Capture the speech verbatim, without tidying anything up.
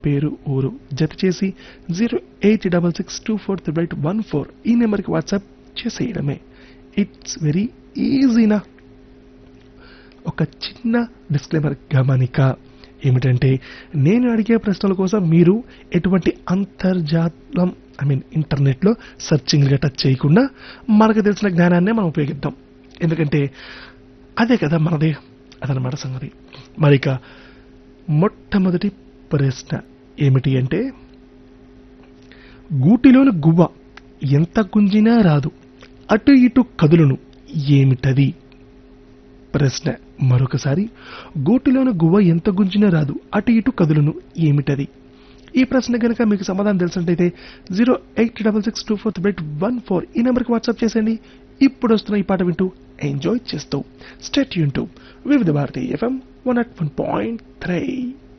పేరు ఊరు జత చేసి zero eight double six two four triple eight one four ఈ నెంబర్కి వాట్సాప్ చేసేయడమే. It's very ఈజీనా. ఒక చిన్న డిస్క్లైమర్ గమనిక ఏమిటంటే, నేను అడిగే ప్రశ్నల కోసం మీరు ఎటువంటి అంతర్జాలం ఐ మీన్ ఇంటర్నెట్లో సెర్చింగ్ టచ్ చేయకుండా మనకు తెలిసిన జ్ఞానాన్నే మనం ఉపయోగిద్దాం. ఎందుకంటే అదే కదా మనదే, అదనమాట సంగతి. మరిక మొట్టమొదటి ప్రశ్న ఏమిటి అంటే, గూటిలోని గువ్వ ఎంత గుంజినా రాదు, అటు ఇటు కదులును, ఏమిటది? ప్రశ్న మరొకసారి, గూటిలోని గువ్వ ఎంత గుంజినా రాదు, అటు ఇటు కదులును, ఏమిటది? ఈ ప్రశ్న కనుక మీకు సమాధానం తెలిసినట్టయితే zero eight double six two four triple eight one four ఈ నెంబర్కి వాట్సాప్ చేసేయండి. ఇప్పుడు వస్తున్న ఈ పాట వింటూ ఎంజాయ్ చేస్తూ స్టే ట్యూన్ టు వివిధ Bharati FM one not one point three.